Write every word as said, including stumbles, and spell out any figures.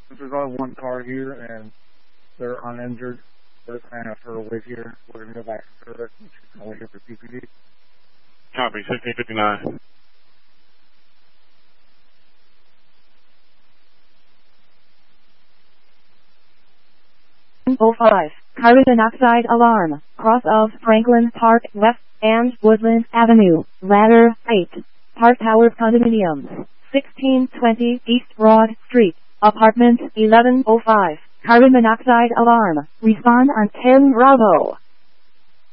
Since there's only one car here and they're uninjured, they're kind of for a wait here. We're going to go back to service. We're going to wait here for P P D. Copy, sixteen fifty-nine. oh five, carbon monoxide alarm, cross of Franklin Park West and Woodland Avenue, ladder eight, Park Towers Condominiums, sixteen twenty East Broad Street, apartment eleven oh five, carbon monoxide alarm, respond on ten Bravo.